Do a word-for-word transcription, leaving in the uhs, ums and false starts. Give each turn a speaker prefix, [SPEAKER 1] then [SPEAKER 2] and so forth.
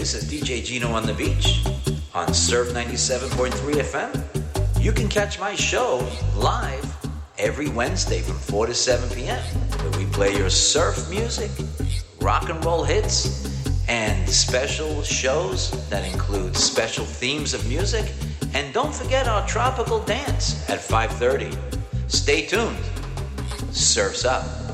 [SPEAKER 1] this is D J Gino on the beach on Surf ninety-seven point three F M. You can catch my show live every Wednesday from four to seven p.m. where we play your surf music, rock and roll hits, and special shows that include special themes of music. And don't forget our tropical dance at five thirty. Stay tuned. Surf's up.